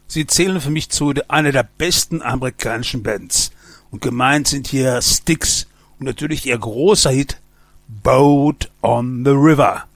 Sie zählen für mich zu einer der besten amerikanischen Bands. Und gemeint sind hier Styx und natürlich ihr großer Hit Boat on the River.